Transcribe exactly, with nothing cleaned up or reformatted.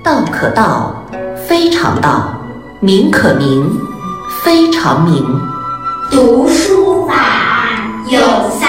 道可道，非常道；名可名，非常名。 读书法有三